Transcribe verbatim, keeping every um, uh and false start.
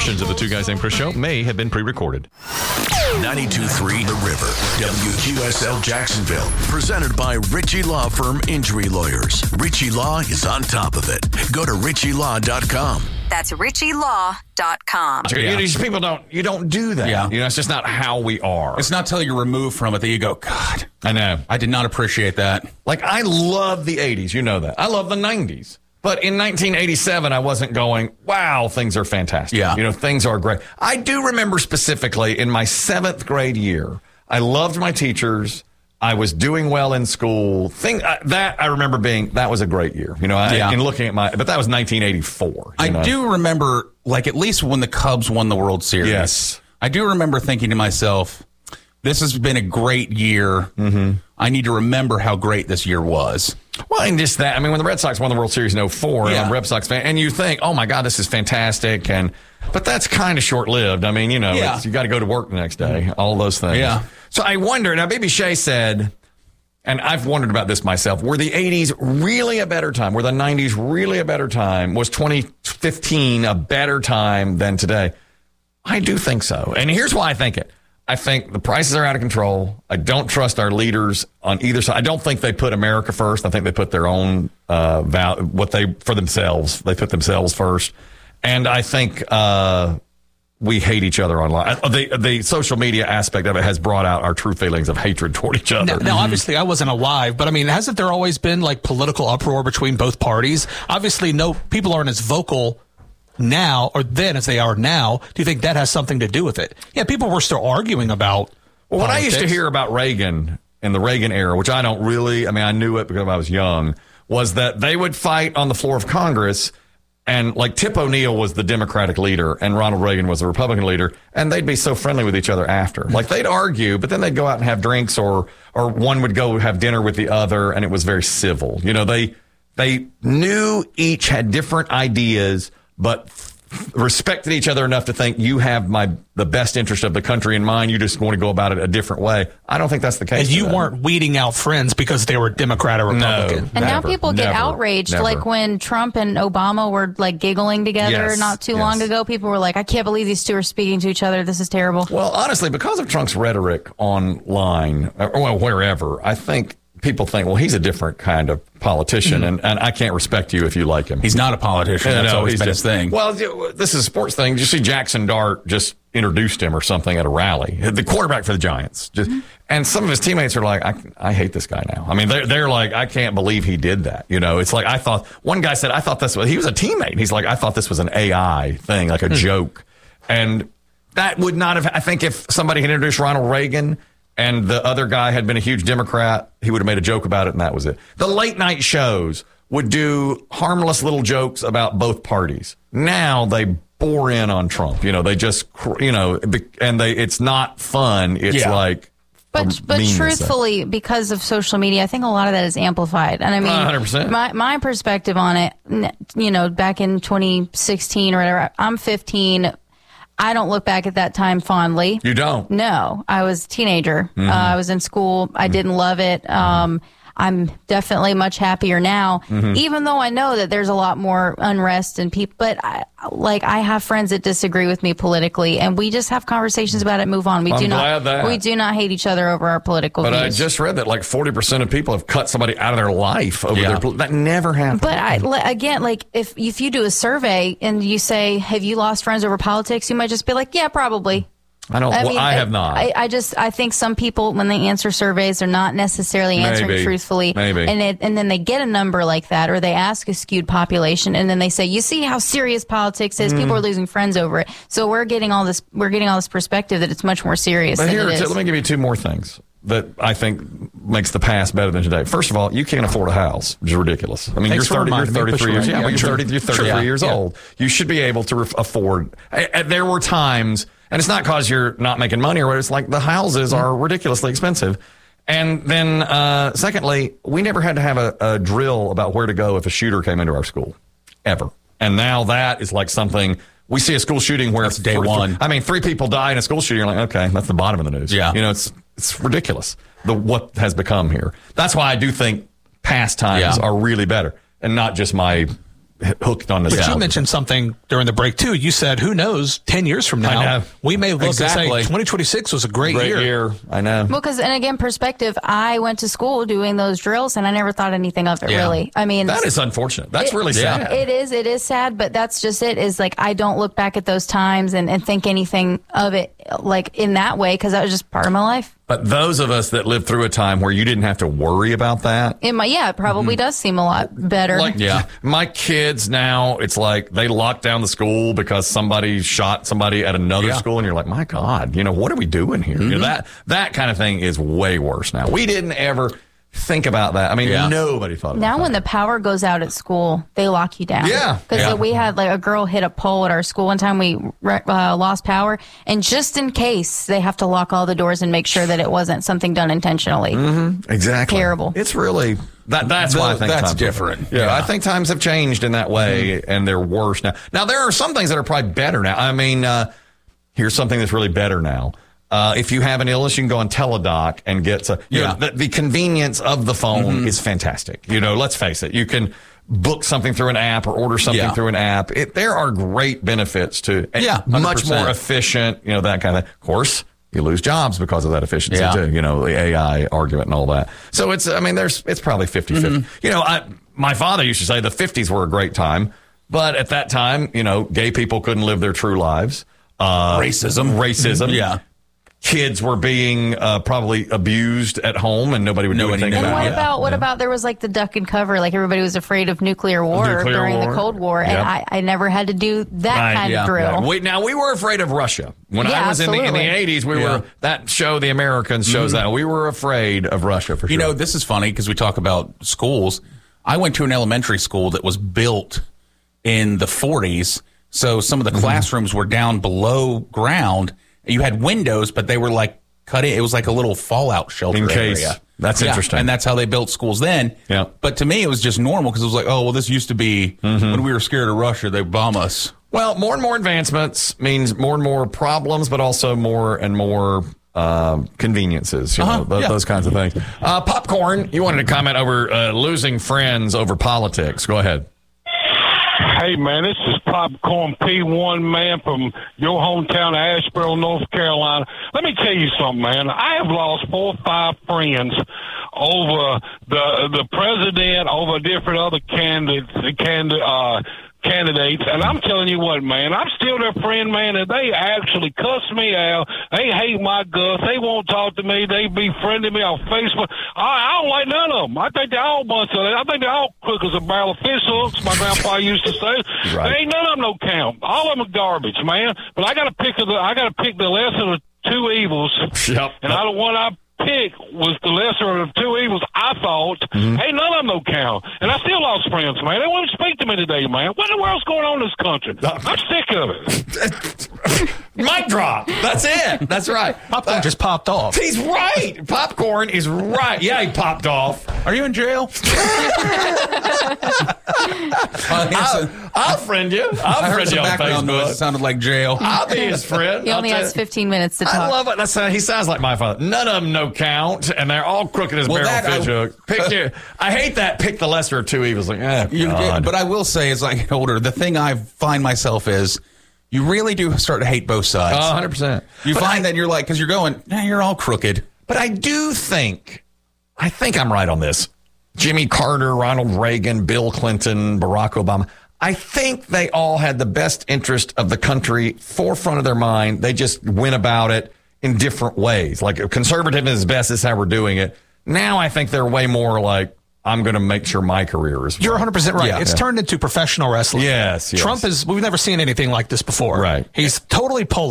Portions of the Two Guys Named Chris show may have been pre-recorded. ninety-two point three The River, W Q S L Jacksonville. Presented by Ritchie Law Firm Injury Lawyers. Ritchie Law is on top of it. Go to ritchie law dot com. That's ritchie law dot com. Yeah. These people don't, you don't do that. Yeah. You know, it's just not how we are. It's not till you're removed from it that you go, God, I know. I did not appreciate that. Like, I love the eighties. You know that. I love the nineties. But in nineteen eighty-seven, I wasn't going, wow, things are fantastic. Yeah. You know, things are great. I do remember specifically in my seventh grade year, I loved my teachers. I was doing well in school. Thing uh, that I remember being, that was a great year. You know, I, Yeah. in looking at my, but that was nineteen eighty-four. I know? do remember, like, at least when the Cubs won the World Series. Yes. I do remember thinking to myself, this has been a great year. Mm-hmm. I need to remember how great this year was. Well, and just that, I mean, when the Red Sox won the World Series in oh four, Yeah. I'm a Red Sox fan, and you think, oh my God, this is fantastic, and but that's kind of short-lived. I mean, you know, Yeah. it's, you got to go to work the next day, all those things. Yeah. So I wonder, now Baby Shay said, and I've wondered about this myself, were the eighties really a better time? Were the nineties really a better time? Was twenty fifteen a better time than today? I do think so. And here's why I think it. I think the prices are out of control. I don't trust our leaders on either side. I don't think they put America first. I think they put their own uh, val- what they for themselves. They put themselves first, and I think uh, we hate each other online. The the social media aspect of it has brought out our true feelings of hatred toward each other. Now, now, obviously, I wasn't alive, but I mean, hasn't there always been like political uproar between both parties? Obviously, no people aren't as vocal now or then as they are now. Do you think that has something to do with it? Yeah, people were still arguing about Well, what I politics. used to hear about Reagan in the Reagan era, which I don't really, I mean, I knew it because I was young, was that they would fight on the floor of Congress, and like Tip O'Neill was the Democratic leader and Ronald Reagan was the Republican leader, and they'd be so friendly with each other after. Like they'd argue, but then they'd go out and have drinks, or or one would go have dinner with the other, and it was very civil. You know, they they knew each had different ideas, but respected each other enough to think you have my the best interest of the country in mind. You just want to go about it a different way. I don't think that's the case. And you today. weren't weeding out friends because they were Democrat or Republican. No. And now Never, people get never, outraged. never. Like when Trump and Obama were like giggling together Yes, not too yes. long ago, people were like, I can't believe these two are speaking to each other. This is terrible. Well, honestly, because of Trump's rhetoric online, or well, wherever, I think people think, well, he's a different kind of politician, and, and I can't respect you if you like him. He's not a politician. That's No, always he's been just- his thing. Well, this is a sports thing. Did you see Jackson Dart just introduced him or something at a rally? The quarterback for the Giants. Just, and some of his teammates are like, I, I hate this guy now. I mean, they're, they're like, I can't believe he did that. You know, it's like, I thought, one guy said, I thought this was, he was a teammate. He's like, I thought this was an A I thing, like a joke. And that would not have, I think if somebody had introduced Ronald Reagan and the other guy had been a huge Democrat, he would have made a joke about it, and that was it. The late night shows would do harmless little jokes about both parties. Now they bore in on Trump. You know, they just, you know, and they it's not fun. It's Yeah. like, But a but meanness. truthfully, because of social media, I think a lot of that is amplified. And I mean, one hundred percent. my my perspective on it, n- you know, back in twenty sixteen or whatever, I'm fifteen. I don't look back at that time fondly. You don't. No, I was a teenager. Mm-hmm. Uh, I was in school. I didn't love it. Um, I'm definitely much happier now, Mm-hmm. even though I know that there's a lot more unrest and people. But I, like, I have friends that disagree with me politically, and we just have conversations about it. Move on. We I'm do glad not. that. We do not hate each other over our political But I views. just read that like forty percent of people have cut somebody out of their life over Yeah. their. pol- That never happened. But I, li- again, like if if you do a survey and you say, "Have you lost friends over politics?" You might just be like, "Yeah, probably." I don't. I well, mean, I have not. I, I just, I think some people, when they answer surveys, are not necessarily answering Maybe. truthfully. Maybe. And it, and then they get a number like that, or they ask a skewed population, and then they say, "You see how serious politics is? Mm. People are losing friends over it." So we're getting all this, we're getting all this perspective that it's much more serious But than here, it t- is. let me give you two more things that I think makes the past better than today. First of all, you can't afford a house, which is ridiculous. I mean, Thanks for you're thirty, you're reminding me, but thirty-three you're years, right. yeah, Yeah, but you're sure. thirty, you're thirty-three Sure. years Yeah. old. You should be able to re- afford. I, I, there were times, and it's not because you're not making money or whatever. It's like the houses are ridiculously expensive. And then, uh, secondly, we never had to have a, a drill about where to go if a shooter came into our school, ever. And now that is like something. We see a school shooting where That's day three- one. I mean, three people die in a school shooting. You're like, okay, that's the bottom of the news. Yeah. You know, it's it's ridiculous the what has become here. That's why I do think past times Yeah. are really better, and not just my hooked on But nostalgia. you mentioned something during the break, too. You said, who knows, ten years from now, I know. we may look Exactly. and say twenty twenty-six was a great, Great year. year. I know. Well, because, and again, perspective, I went to school doing those drills and I never thought anything of it, Yeah. really. I mean, That is unfortunate. That's It- really Yeah. sad. it is, it is sad, but that's just it, is like, I don't look back at those times and, and think anything of it, like, in that way, because that was just part of my life. But those of us that lived through a time where you didn't have to worry about that, It might, yeah, it probably does seem a lot better. like Yeah. my kids now, it's like they lock down the school because somebody shot somebody at another Yeah. school, and you're like, my God, you know, what are we doing here? You know, that that kind of thing is way worse now. We didn't ever think about that. I mean, Yeah. nobody thought about Now, that. when the power goes out at school, they lock you down. Yeah. Because Yeah. we had like a girl hit a pole at our school one time. We uh, lost power, and just in case, they have to lock all the doors and make sure that it wasn't something done intentionally. Exactly. Terrible. It's really that. That's why I Th- think that's times- different. Yeah, Yeah. I think times have changed in that way, and they're worse now. Now there are some things that are probably better now. I mean, uh, here's something that's really better now. Uh, if you have an illness, you can go on Teladoc and get to, you Yeah. know, the, the convenience of the phone is fantastic. You know, let's face it, you can book something through an app or order something Yeah. through an app. It, there are great benefits to and Yeah, one hundred much percent. more efficient, you know, that kind of thing. Of course, you lose jobs because of that efficiency Yeah. too, you know, the A I argument and all that. So it's, I mean, there's, it's probably fifty-fifty. Mm-hmm. You know, I, my father used to say the fifties were a great time, but at that time, you know, gay people couldn't live their true lives. Uh, Racism. Racism. Yeah. Kids were being uh, probably abused at home, and nobody would do Nobody anything knew. And about what it. about what Yeah. about there was like the duck and cover, like everybody was afraid of nuclear war Nuclear during war. the Cold War, and Yep. I, I never had to do that Right, kind yeah, of drill. Yeah. We, now we were afraid of Russia when Yeah, I was in the in the absolutely. eighties. We Yeah. were that show, The Americans, shows that we were afraid of Russia for sure. You know, this is funny because we talk about schools. I went to an elementary school that was built in the forties. So some of the classrooms were down below ground. You had windows, but they were like cut in. It was like a little fallout shelter In case. area. That's Yeah, interesting. And that's how they built schools then. Yeah. But to me, it was just normal because it was like, oh, well, this used to be when we were scared of Russia, they bomb us. Well, more and more advancements means more and more problems, but also more and more um, conveniences, you Uh-huh, know, th- yeah. those kinds of things. Uh, Popcorn, you wanted to comment over uh, losing friends over politics. Go ahead. Hey, man, this is Popcorn P one, man, from your hometown of Asheboro, North Carolina. Let me tell you something, man. I have lost four or five friends over the the president, over different other candidates, candid, uh, candidates. And I'm telling you what, man, I'm still their friend, man, and they actually cuss me out. They hate my guts. They won't talk to me. They befriended me on Facebook. I, I don't like none of them. I think they're all a bunch of I think they're all quick as a barrel of fish hooks, my grandpa used to say. Right. There ain't none of them no count. All of them are garbage, man. But I got to pick the I got to pick the lesser of the two evils. Yep. And I don't want I pick was the lesser of the two evils, I thought. Mm-hmm. Hey, none of them no count. And I still lost friends, man. They won't speak to me today, man. What in the world's going on in this country? I'm sick of it. Mic drop. That's it. That's right. Popcorn just popped off. He's right. Popcorn is right. Yeah, he popped off. Are you in jail? Uh, I'll, I'll friend you. I'll I heard friend some you on background noise. It Facebook. sounded like jail. I'll be his friend. He only I'll has tell you. fifteen minutes to I talk. love it. That's uh, he sounds like my father. None of them no count, and they're all crooked as Well, barrel that fish I- hook. Pick your, I hate that. Pick the lesser of two evils. Like, eh, You God. get, but I will say, as I get older, the thing I find myself is you really do start to hate both sides. Oh, one hundred percent. you But find I- that you're like, because you're going, nah, you're all crooked. But I do think, I think I'm right on this. Jimmy Carter, Ronald Reagan, Bill Clinton, Barack Obama. I think they all had the best interest of the country forefront of their mind. They just went about it in different ways. Like conservative is best. This is how we're doing it. Now I think they're way more like, I'm going to make sure my career is. You're one hundred percent right. Yeah. It's Yeah. turned into professional wrestling. Yes, yes. Trump is, we've never seen anything like this before. Right. He's totally polarized.